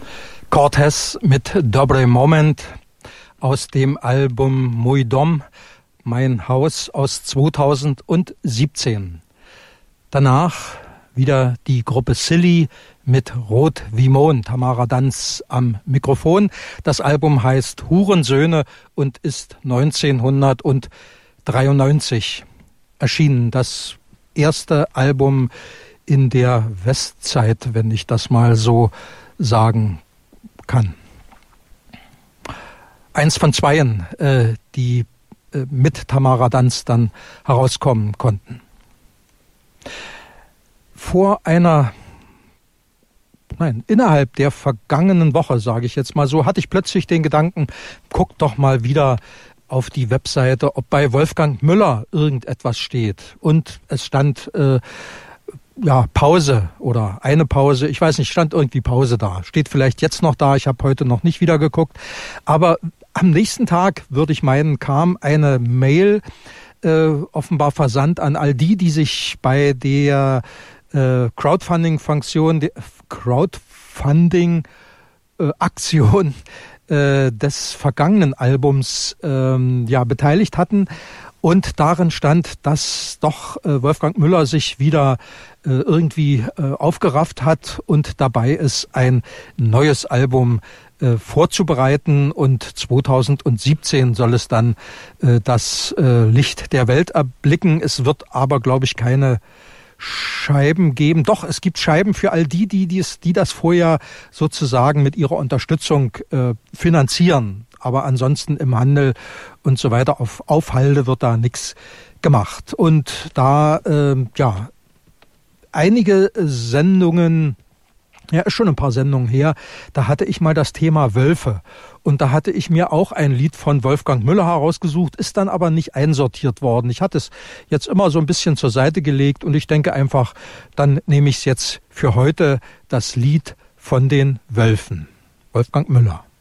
Cortez mit Dobry Moment aus dem Album Mój dom, mein Haus aus 2017. Danach wieder die Gruppe Silly mit Rot wie Mond, Tamara Danz am Mikrofon. Das Album heißt Hurensöhne und ist 1993 erschienen. Das erste Album in der Westzeit, wenn ich das mal so sagen kann. Eins von zweien, die mit Tamara Danz dann herauskommen konnten. Innerhalb der vergangenen Woche, sage ich jetzt mal so, hatte ich plötzlich den Gedanken, guck doch mal wieder auf die Webseite, ob bei Wolfgang Müller irgendetwas steht. Und es stand Pause oder eine Pause, ich weiß nicht, stand irgendwie Pause da. Steht vielleicht jetzt noch da, ich habe heute noch nicht wieder geguckt. Aber am nächsten Tag, würde ich meinen, kam eine Mail, offenbar versandt an all die sich bei der Crowdfunding-Aktion des vergangenen Albums beteiligt hatten. Und darin stand, dass doch Wolfgang Müller sich wieder irgendwie aufgerafft hat und dabei ist, ein neues Album vorzubereiten. Und 2017 soll es dann das Licht der Welt erblicken. Es wird aber, glaube ich, keine Scheiben geben. Doch, es gibt Scheiben für all die das vorher sozusagen mit ihrer Unterstützung finanzieren. Aber ansonsten im Handel und so weiter auf Halde wird da nichts gemacht. Und da, einige Sendungen, ist schon ein paar Sendungen her, da hatte ich mal das Thema Wölfe. Und da hatte ich mir auch ein Lied von Wolfgang Müller herausgesucht, ist dann aber nicht einsortiert worden. Ich hatte es jetzt immer so ein bisschen zur Seite gelegt und ich denke einfach, dann nehme ich es jetzt für heute, das Lied von den Wölfen. Wolfgang Müller.